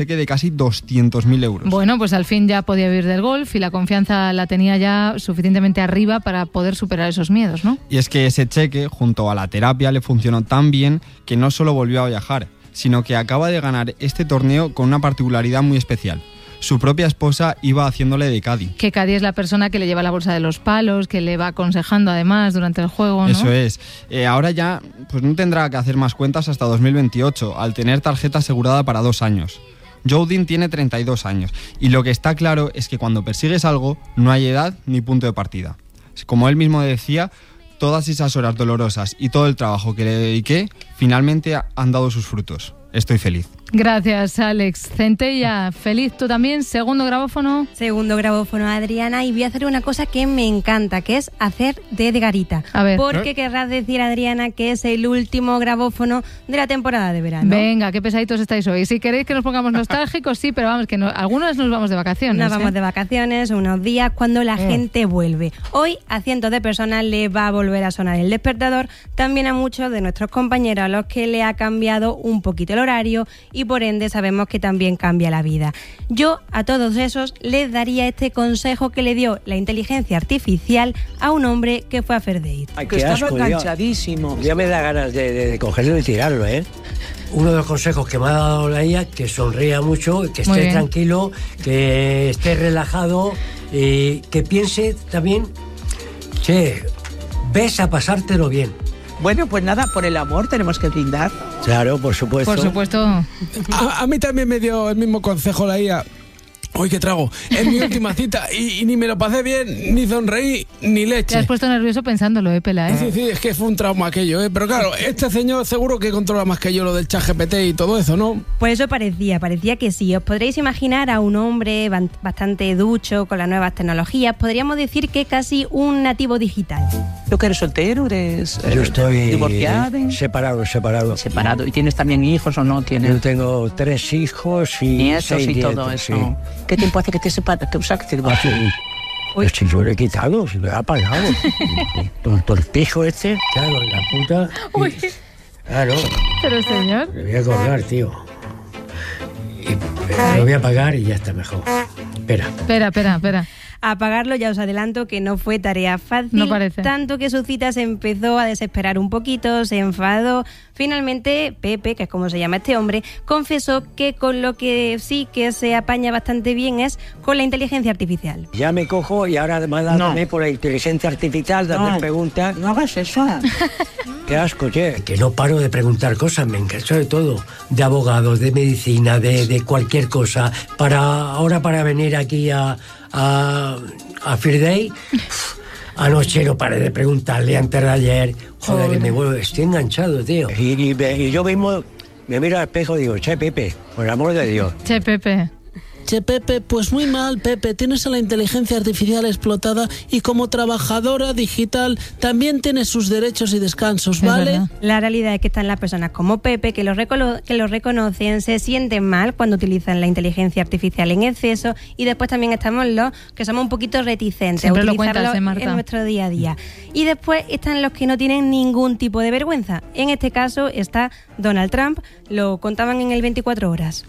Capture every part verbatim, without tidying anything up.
de casi doscientos mil euros. Bueno, pues al fin ya podía vivir del golf y la confianza la tenía ya suficientemente arriba para poder superar esos miedos, ¿no? Y es que ese cheque, junto a la terapia, le funcionó tan bien que no solo volvió a viajar, sino que acaba de ganar este torneo con una particularidad muy especial. Su propia esposa iba haciéndole de caddy. Que caddy es la persona que le lleva la bolsa de los palos, que le va aconsejando además durante el juego, ¿no? Eso es. Eh, ahora ya pues no tendrá que hacer más cuentas hasta dos mil veintiocho, al tener tarjeta asegurada para dos años. Joe Dean tiene treinta y dos años y lo que está claro es que cuando persigues algo no hay edad ni punto de partida. Como él mismo decía, todas esas horas dolorosas y todo el trabajo que le dediqué finalmente han dado sus frutos. Estoy feliz. Gracias, Alex. Centella, feliz tú también. Segundo grabófono. Segundo grabófono, Adriana. Y voy a hacer una cosa que me encanta, que es hacer de Edgarita. A ver. Porque ¿Eh? querrás decir, Adriana, que es el último grabófono de la temporada de verano. Venga, qué pesaditos estáis hoy. Si queréis que nos pongamos nostálgicos, sí, pero vamos, que no, algunos nos vamos de vacaciones. Nos vamos ¿eh? de vacaciones, unos días, cuando la Eh. gente vuelve. Hoy a cientos de personas les va a volver a sonar el despertador. También a muchos de nuestros compañeros a los que le ha cambiado un poquito el horario y por ende sabemos que también cambia la vida. Yo a todos esos les daría este consejo que le dio la inteligencia artificial a un hombre que fue a First Date. Ay, que estaba asco, enganchadísimo. Ya me da ganas de, de, de cogerlo y tirarlo, ¿eh? Uno de los consejos que me ha dado la I A, que sonría mucho, que esté tranquilo, que esté relajado, y que piense también, che, ves a pasártelo bien. Bueno, pues nada, por el amor tenemos que brindar. Claro, por supuesto. Por supuesto. A, a mí también me dio el mismo consejo la I A. Uy, qué trago. Es mi última cita y, y ni me lo pasé bien, ni sonreí, ni leche. Te has puesto nervioso pensándolo, ¿eh, Pela? ¿eh? Sí, sí, es que fue un trauma aquello, ¿eh? Pero claro, este señor seguro que controla más que yo lo del ChatGPT y todo eso, ¿no? Pues eso parecía, parecía que sí. Os podréis imaginar a un hombre bastante ducho con las nuevas tecnologías. Podríamos decir que casi un nativo digital. ¿Tú que eres soltero? ¿Eres eh, Yo estoy divorciado? Separado, separado. Separado. ¿Y tienes también hijos o no tienes? Yo tengo tres hijos y nietos seis y nietos, todo eso. Sí. ¿Qué tiempo hace que te separas? Que usaste el Hace un... Pues si yo lo he quitado, si lo he apagado. Por, por el pijo este, claro, la puta. Y, Uy. claro. Pero señor. Me voy a colgar, tío. Y, pero lo voy a apagar y ya está mejor. Espera. Espera, espera, espera. Apagarlo, ya os adelanto que no fue tarea fácil, No parece. tanto que su cita se empezó a desesperar un poquito, se enfadó. Finalmente, Pepe, que es como se llama este hombre, confesó que con lo que sí que se apaña bastante bien es con la inteligencia artificial. Ya me cojo y ahora me da No. por la inteligencia artificial de hacer No. preguntas. No hagas eso. Qué asco, che. Que no paro de preguntar cosas, me encanso de todo. De abogados, de medicina, de, de cualquier cosa. Para ahora para venir aquí a, a, a First Day, anoche no paré de preguntarle, antes de ayer. Joder, Joder. que me vuelvo, estoy enganchado, tío. Y, y, y yo mismo me miro al espejo y digo, che, Pepe, por el amor de Dios. Che, Pepe. Che, Pepe, pues muy mal, Pepe. Tienes a la inteligencia artificial explotada y como trabajadora digital también tienes sus derechos y descansos, Es ¿vale? verdad. La realidad es que están las personas como Pepe que lo, recono- que lo reconocen, se sienten mal cuando utilizan la inteligencia artificial en exceso, y después también estamos los que somos un poquito reticentes Siempre a lo utilizarlo cuentas, ¿eh, Marta? en nuestro día a día. Y después están los que no tienen ningún tipo de vergüenza. En este caso está Donald Trump, lo contaban en el veinticuatro horas.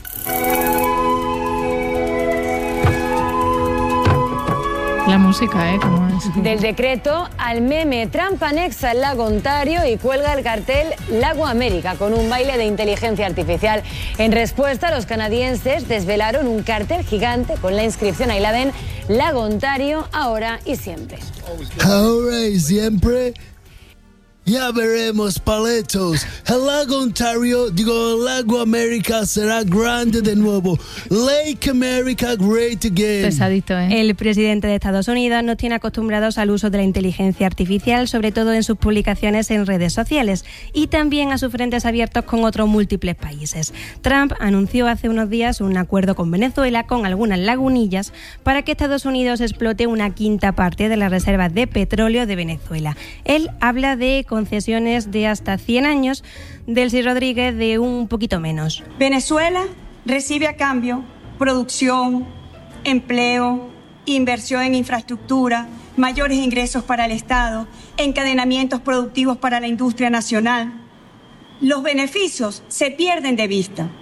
La música, ¿eh? ¿Cómo es? Del decreto al meme, Trump anexa el lago Ontario y cuelga el cartel Lago América con un baile de inteligencia artificial. En respuesta, los canadienses desvelaron un cartel gigante con la inscripción, ahí la ven, Lago Ontario, ahora y siempre. Ahora y siempre. Ya veremos, paletos. El lago Ontario, digo, el lago América será grande de nuevo. Lake America great again. Pesadito, ¿eh? El presidente de Estados Unidos nos tiene acostumbrados al uso de la inteligencia artificial, sobre todo en sus publicaciones en redes sociales, y también a sus frentes abiertos con otros múltiples países. Trump anunció hace unos días un acuerdo con Venezuela, con algunas lagunillas, para que Estados Unidos explote una quinta parte de las reservas de petróleo de Venezuela. Él habla de concesiones de hasta cien años, Delcy Rodríguez de un poquito menos. Venezuela recibe a cambio producción, empleo, inversión en infraestructura, mayores ingresos para el Estado, encadenamientos productivos para la industria nacional. Los beneficios se pierden de vista.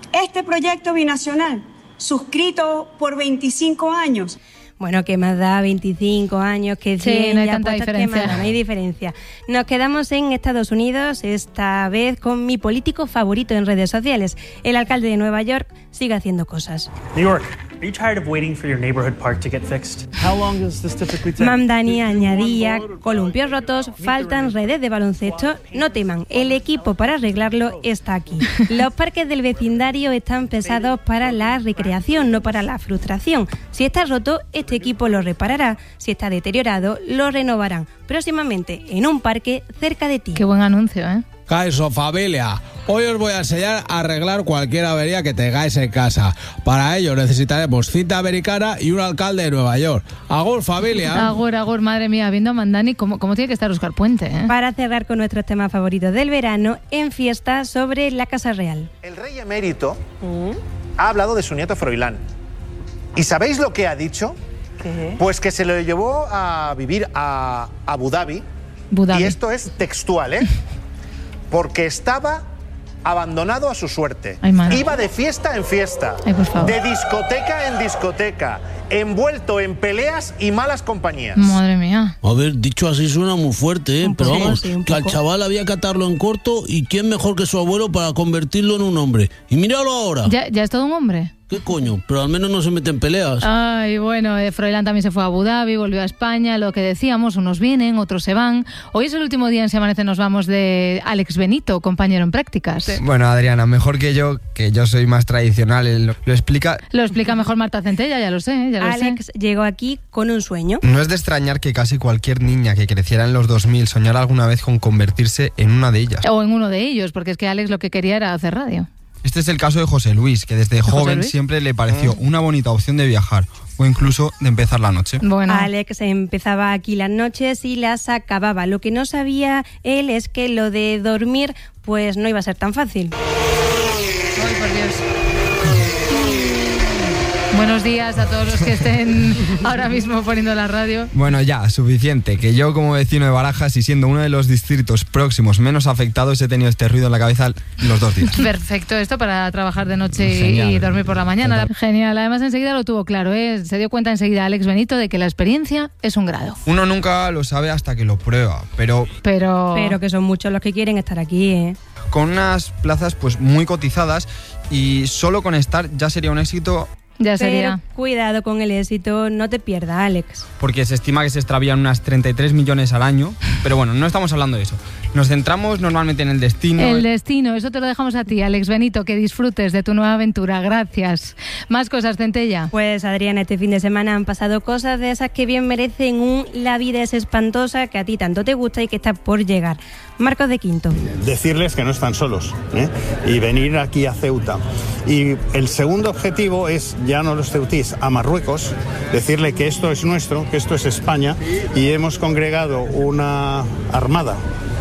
Este proyecto binacional, suscrito por veinticinco años. Bueno, ¿qué más da? veinticinco años, que sí, cien, no hay ya tanta puestos, diferencia. ¿qué más da? No hay diferencia. Nos quedamos en Estados Unidos, esta vez con mi político favorito en redes sociales. El alcalde de Nueva York sigue haciendo cosas. New York, are you tired of waiting for your neighborhood park to get fixed? How long does this typically take? Mamdani añadía, columpios rotos, faltan redes de baloncesto. No teman, el equipo para arreglarlo está aquí. Los parques del vecindario están pensados para la recreación, no para la frustración. Si está roto, este equipo lo reparará. Si está deteriorado, lo renovarán. Próximamente, en un parque cerca de ti. Qué buen anuncio, ¿eh? Caiso, familia, hoy os voy a enseñar a arreglar cualquier avería que tengáis en casa. Para ello necesitaremos cinta americana y un alcalde de Nueva York. Agur, familia. Agur, agur, madre mía, viendo a Mamdani, ¿cómo, cómo tiene que estar Óscar Puente? ¿eh? Para cerrar con nuestros temas favoritos del verano, en fiesta sobre la Casa Real. El rey emérito ¿Mm? ha hablado de su nieto Froilán. ¿Y sabéis lo que ha dicho? ¿Qué? Pues que se lo llevó a vivir a Abu Dhabi. Abu Dhabi. Y esto es textual, ¿eh? Porque estaba abandonado a su suerte. Ay, iba de fiesta en fiesta, Ay, por favor. de discoteca en discoteca, envuelto en peleas y malas compañías. Madre mía. A ver, dicho así suena muy fuerte, ¿eh? Pero poco, vamos, sí, un que al poco. chaval había que atarlo en corto y quién mejor que su abuelo para convertirlo en un hombre. Y míralo ahora. ¿Ya, ya es todo un hombre? ¿Qué coño? Pero al menos no se mete en peleas. Ay, bueno, eh, Froilán también se fue a Abu Dhabi, volvió a España, lo que decíamos, unos vienen, otros se van. Hoy es el último día en Se Amanece Nos Vamos de Alex Benito, compañero en prácticas. Bueno, Adriana, mejor que yo, que yo soy más tradicional, él lo, lo explica. Lo explica mejor Marta Centella, ya lo sé, ya lo Alex sé. llegó aquí con un sueño. No es de extrañar que casi cualquier niña que creciera en los dos mil soñara alguna vez con convertirse en una de ellas. O en uno de ellos, porque es que Alex lo que quería era hacer radio. Este es el caso de José Luis, que desde joven Luis? siempre le pareció una bonita opción de viajar o incluso de empezar la noche. Bueno. Alex empezaba aquí las noches y las acababa. Lo que no sabía él es que lo de dormir pues no iba a ser tan fácil. Ay, por Dios. Buenos días a todos los que estén ahora mismo poniendo la radio. Bueno, ya, suficiente, que yo como vecino de Barajas y siendo uno de los distritos próximos menos afectados he tenido este ruido en la cabeza los dos días. Perfecto, esto para trabajar de noche y- Genial. y dormir por la mañana. Genial, además enseguida lo tuvo claro, ¿eh? Se dio cuenta enseguida Alex Benito de que la experiencia es un grado. Uno nunca lo sabe hasta que lo prueba, pero Pero... Pero que son muchos los que quieren estar aquí, ¿eh? con unas plazas pues muy cotizadas y solo con estar ya sería un éxito. Ya sería. Pero cuidado con el éxito, no te pierdas, Alex. Porque se estima que se extravían unas treinta y tres millones al año. Pero bueno, no estamos hablando de eso. Nos centramos normalmente en el destino. El destino, eso te lo dejamos a ti, Alex Benito, que disfrutes de tu nueva aventura. Gracias. Más cosas, Centella. Pues Adriana, este fin de semana han pasado cosas de esas que bien merecen un La vida es espantosa, que a ti tanto te gusta y que está por llegar. Marcos de Quinto. Decirles que no están solos, ¿eh? Y venir aquí a Ceuta. Y el segundo objetivo es, ya no los ceutís, a Marruecos, decirle que esto es nuestro, que esto es España, y hemos congregado una armada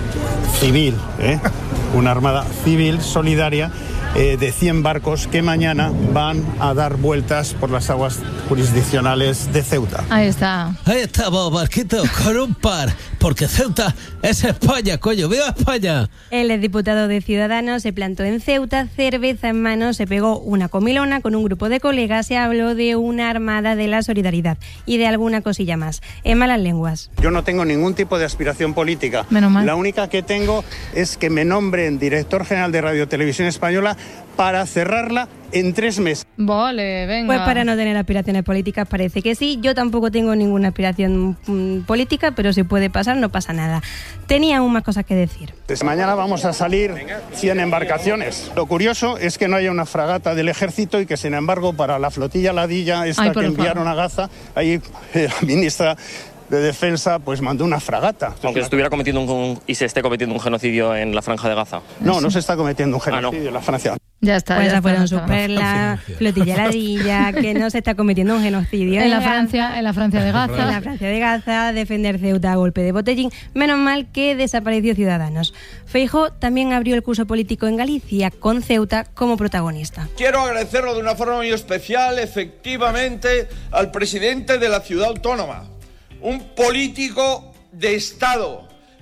civil, ¿eh? Una armada civil solidaria eh, de cien barcos que mañana van a dar vueltas por las aguas jurisdiccionales de Ceuta. Ahí está. Ahí estamos, Marquitos, con un par. Porque Ceuta es España, coño. ¡Viva España! El exdiputado de Ciudadanos se plantó en Ceuta, cerveza en mano, se pegó una comilona con un grupo de colegas y habló de una armada de la solidaridad y de alguna cosilla más. En malas lenguas. Yo no tengo ningún tipo de aspiración política. Menos mal. La única que tengo es que me nombren director general de Radio Televisión Española para cerrarla en tres meses. Vale, venga. Pues para no tener aspiraciones políticas parece que sí. Yo tampoco tengo ninguna aspiración mm, política, pero si puede pasar, no pasa nada. Tenía aún más cosas que decir. Desde mañana vamos a salir cien embarcaciones. Lo curioso es que no haya una fragata del ejército y que, sin embargo, para la flotilla Ladilla, esta Ay, por que favor. enviaron a Gaza, ahí eh, la ministra de Defensa pues mandó una fragata. Aunque se estuviera cometiendo un, y se esté cometiendo un genocidio en la Franja de Gaza. No, no se está cometiendo un Ah, no. genocidio en la Francia. Ya está. Pues ya esas fueron está, sus ya está. perlas, flotilla Ladilla, que no se está cometiendo un genocidio. En la Gaza. Francia, en la Francia de En la Gaza. Francia de Gaza, defender Ceuta a golpe de botellín. Menos mal que desapareció Ciudadanos. Feijóo también abrió el curso político en Galicia, con Ceuta como protagonista. Quiero agradecerlo de una forma muy especial, efectivamente, al presidente de la ciudad autónoma, un político de Estado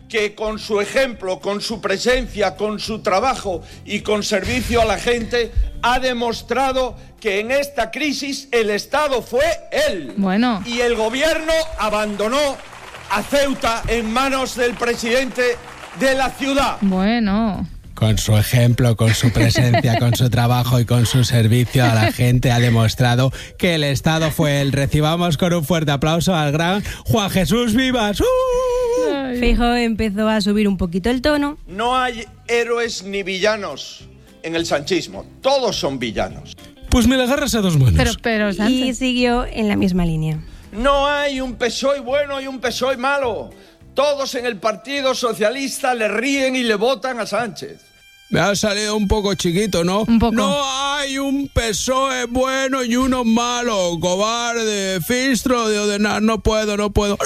que con su ejemplo, con su presencia, con su trabajo y con servicio a la gente ha demostrado que en esta crisis el Estado fue él. Bueno. Y el gobierno abandonó a Ceuta en manos del presidente de la ciudad. Bueno. Con su ejemplo, con su presencia, con su trabajo y con su servicio a la gente ha demostrado que el Estado fue él. Recibamos con un fuerte aplauso al gran Juan Jesús Vivas. ¡Uh! Feijóo empezó a subir un poquito el tono. No hay héroes ni villanos en el sanchismo. Todos son villanos. Pues me la agarras a dos manos. Pero, pero, Sánchez. Y siguió en la misma línea. No hay un P S O E bueno y un P S O E malo. Todos en el Partido Socialista le ríen y le votan a Sánchez. Me ha salido un poco chiquito, ¿no? Un poco. No hay un P S O E bueno y uno malo. Cobarde, fistro de ordenar. No puedo, no puedo.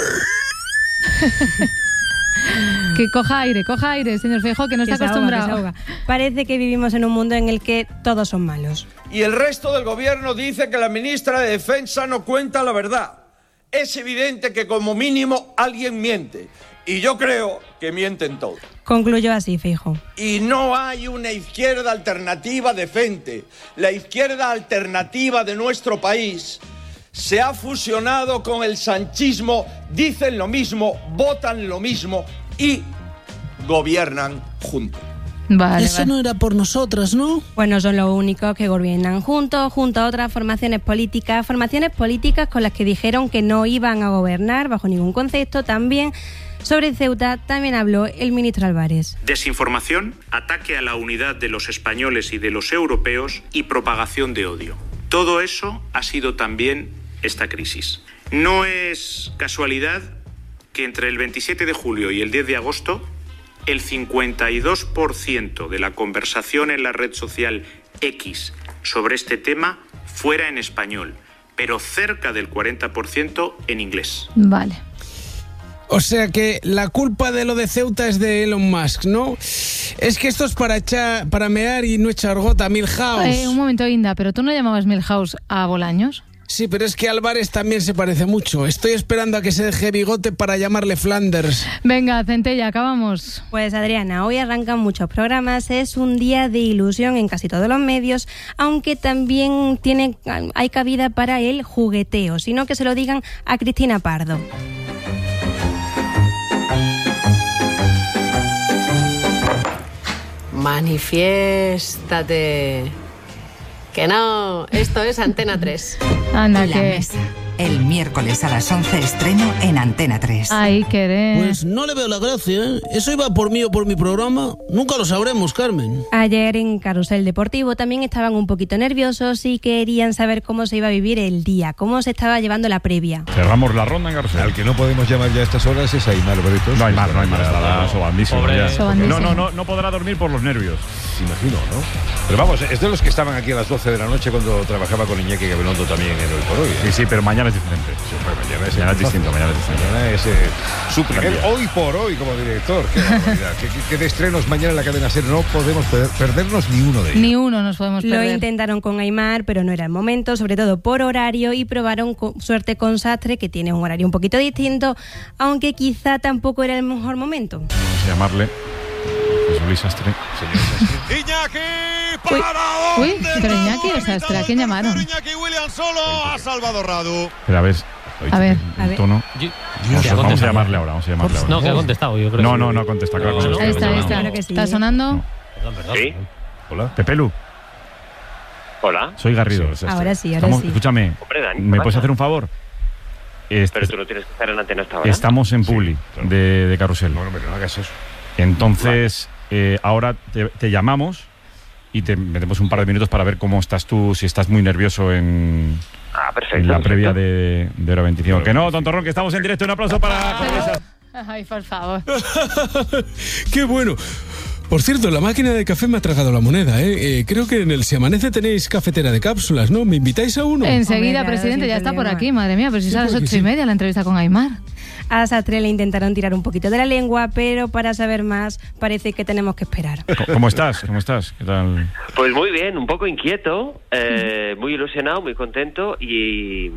Que coja aire, coja aire, señor Feijóo, que no está Que se ahoga, acostumbrado. que se ahoga. Parece que vivimos en un mundo en el que todos son malos. Y el resto del gobierno dice que la ministra de Defensa no cuenta la verdad. Es evidente que como mínimo alguien miente. Y yo creo que mienten todos. Concluyó así Feijóo. Y no hay una izquierda alternativa decente. La izquierda alternativa de nuestro país se ha fusionado con el sanchismo, dicen lo mismo, votan lo mismo y gobiernan juntos. Vale, Eso vale. no era por nosotras, ¿no? Bueno, son los únicos que gobiernan juntos, junto a otras formaciones políticas, formaciones políticas con las que dijeron que no iban a gobernar bajo ningún concepto. También sobre Ceuta también habló el ministro Álvarez. Desinformación, ataque a la unidad de los españoles y de los europeos y propagación de odio. Todo eso ha sido también esta crisis. No es casualidad que entre el veintisiete de julio y el diez de agosto el cincuenta y dos por ciento de la conversación en la red social X sobre este tema fuera en español, pero cerca del cuarenta por ciento en inglés. Vale. O sea que la culpa de lo de Ceuta es de Elon Musk, ¿no? Es que esto es para echar, para mear y no echar gota, Milhouse. Eh, un momento, Inda, ¿pero tú no llamabas Milhouse a Bolaños? Sí, pero es que Álvarez también se parece mucho. Estoy esperando a que se deje bigote para llamarle Flanders. Venga, Centella, acabamos. Pues Adriana, hoy arrancan muchos programas, es un día de ilusión en casi todos los medios, aunque también tiene, hay cabida para el jugueteo, sino que se lo digan a Cristina Pardo. Manifiéstate. Que no, esto es Antena tres. Anda, La que... Mesa. El miércoles a las once estreno en Antena tres. Ay, querer. Pues no le veo la gracia, ¿eh? ¿Eso iba por mí o por mi programa? Nunca lo sabremos, Carmen. Ayer en Carrusel Deportivo también estaban un poquito nerviosos y querían saber cómo se iba a vivir el día, cómo se estaba llevando la previa. Cerramos la ronda en Carrusel. Al que no podemos llamar ya a estas horas es Aymar Berritos. No hay más, no hay más. Estará sobandísimo. Pobre- ya. Sobandísimo. No, no, no, no podrá dormir por los nervios. Imagino, ¿no? Pero vamos, es de los que estaban aquí a las doce de la noche cuando trabajaba con Iñaki Gabilondo también en Hoy por Hoy. ¿eh? Sí, sí, pero mañana es diferente. Sí, pues mañana es, Mañana es distinto, mañana es distinto. Mañana es eh, su primer Cambia. Hoy por Hoy como director. Qué barbaridad. qué, qué- qué de estrenos mañana en la cadena SER. No podemos per- perdernos ni uno de ellos. Ni uno nos podemos Lo perder. intentaron con Aymar, pero no era el momento, sobre todo por horario, y probaron con suerte con Sastre, que tiene un horario un poquito distinto, aunque quizá tampoco era el mejor momento. Vamos a llamarle José Luis Sastre. Señor Sastre. Uy, uy, pero Iñaki o Sastre, ¿a quién llamaron? Solo ha salvado Radu. Pero a ver, A ver, el a ver. tono. Yo- Vamos, que ha vamos a contestado. llamarle ahora, vamos a llamarle ahora. No, que ha contestado, yo creo. No, no, no ha contestado. Claro, No, que Ahí está, ahí está. Claro que sí. ¿Está sonando? Perdón, perdón. Sí. Hola. Pepelu, Hola. soy Garrido. Ahora sí, ahora Estamos- sí. Escúchame, Hombre, Dani, ¿me ¿qué puedes pasa? hacer un favor? Est- Pero tú no tienes que estar en la antena hasta ahora. Estamos en Publi claro. de, de Carrusel. No, no, pero no hagas eso. Entonces, eh, ahora te, te llamamos y te metemos un par de minutos para ver cómo estás tú, si estás muy nervioso en, Ah, perfecto. en la perfecto. previa de, de Hora veinticinco. Que no, tontorrón, que estamos en directo. Un aplauso para... Ay, por favor. ¡Qué bueno! Por cierto, la máquina de café me ha tragado la moneda, ¿eh? Eh, creo que en el Si Amanece tenéis cafetera de cápsulas, ¿no? ¿Me invitáis a uno? Enseguida, Hombre, claro, presidente, sin ya está por problema. aquí, madre mía, pero si Sí, es a las porque ocho sí. y media la entrevista con Aymar. A Sastre le intentaron tirar un poquito de la lengua, pero para saber más parece que tenemos que esperar. ¿Cómo estás? ¿Cómo estás? ¿Qué tal? Pues muy bien, un poco inquieto, eh, muy ilusionado, muy contento y,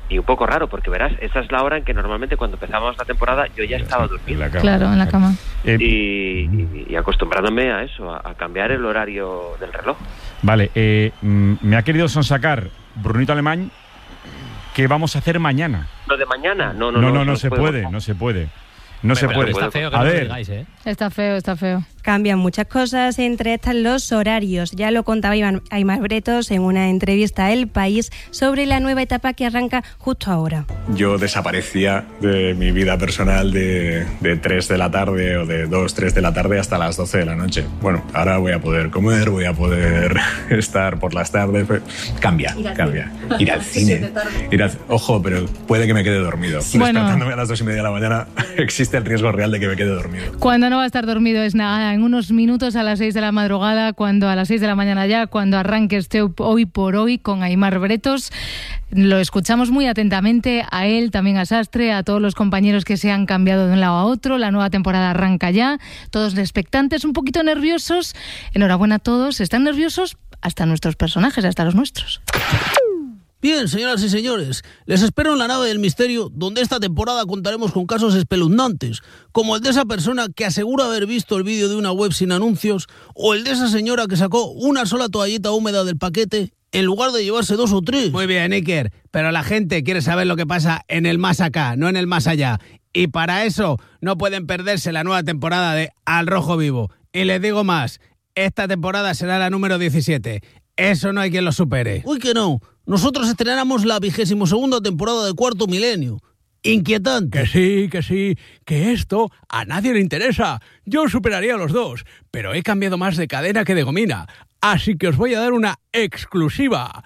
y un poco raro, porque verás, esa es la hora en que normalmente cuando empezábamos la temporada yo ya estaba durmiendo. Claro, en la cama. Y, y, y acostumbrándome a eso, a, a cambiar el horario del reloj. Vale, eh, me ha querido sonsacar Brunito Alemán qué vamos a hacer mañana. ¿Lo de mañana? No, no, no, no, no, no se se puede, puede, no se puede. No se puede. Está feo que a no ver. lo digáis, ¿eh? Está feo, está feo. Cambian muchas cosas, entre estas los horarios. Ya lo contaba Iván, Aimar Bretos en una entrevista a El País sobre la nueva etapa que arranca justo ahora. Yo desaparecía de mi vida personal de, de tres de la tarde o de dos, tres de la tarde hasta las doce de la noche. Bueno, ahora voy a poder comer, voy a poder estar por las tardes. Cambia, Ir cambia. Cine. Ir al cine. Ir al, ojo, pero puede que me quede dormido. Bueno. Despertándome a las dos y media de la mañana existe el riesgo real de que me quede dormido. Cuando no va a estar dormido es nada, en unos minutos a las seis de la madrugada, cuando a las seis de la mañana ya, cuando arranque este Hoy por Hoy con Aimar Bretos. Lo escuchamos muy atentamente a él, también a Sastre, a todos los compañeros que se han cambiado de un lado a otro. La nueva temporada arranca ya, todos expectantes, un poquito nerviosos. Enhorabuena a todos, están nerviosos hasta nuestros personajes, hasta los nuestros. Bien, señoras y señores, les espero en la nave del misterio, donde esta temporada contaremos con casos espeluznantes, como el de esa persona que asegura haber visto el vídeo de una web sin anuncios, o el de esa señora que sacó una sola toallita húmeda del paquete en lugar de llevarse dos o tres. Muy bien, Iker, pero la gente quiere saber lo que pasa en el más acá, no en el más allá. Y para eso no pueden perderse la nueva temporada de Al Rojo Vivo. Y les digo más, esta temporada será la número diecisiete. Eso no hay quien lo supere. Uy, que no. Nosotros estrenamos la vigésimo segunda temporada de Cuarto Milenio. Inquietante. Que sí, que sí, que esto a nadie le interesa. Yo superaría a los dos, pero he cambiado más de cadena que de gomina. Así que os voy a dar una exclusiva.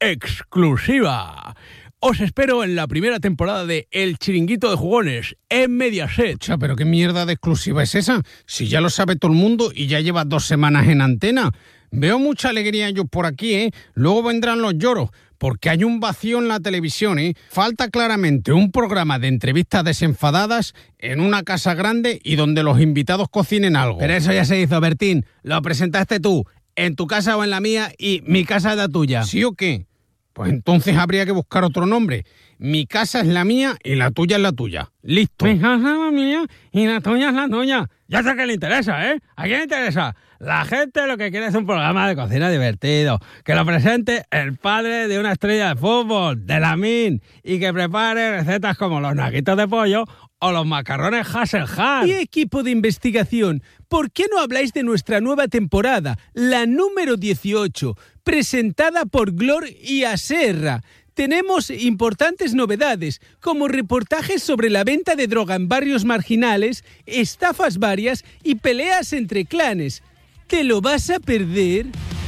¡Exclusiva! Os espero en la primera temporada de El Chiringuito de Jugones, en Mediaset. Cha, pero qué mierda de exclusiva es esa. Si ya lo sabe todo el mundo y ya lleva dos semanas en antena. Veo mucha alegría yo por aquí, ¿eh? Luego vendrán los lloros, porque hay un vacío en la televisión, ¿eh? Falta claramente un programa de entrevistas desenfadadas en una casa grande y donde los invitados cocinen algo. Pero eso ya se hizo, Bertín. Lo presentaste tú, en tu casa o en la mía, y mi casa es la tuya. ¿Sí o qué? Pues entonces habría que buscar otro nombre. Mi casa es la mía y la tuya es la tuya. Listo. Mi casa es la mía y la tuya es la tuya. Ya sé que le interesa, ¿eh? ¿A quién le interesa? La gente lo que quiere es un programa de cocina divertido, que lo presente el padre de una estrella de fútbol, de Lamin, y que prepare recetas como los naguitos de pollo o los macarrones Hasselhand. Y equipo de investigación, ¿por qué no habláis de nuestra nueva temporada, la número dieciocho, presentada por Glor y Aserra? Tenemos importantes novedades, como reportajes sobre la venta de droga en barrios marginales, estafas varias y peleas entre clanes. ¿Te lo vas a perder?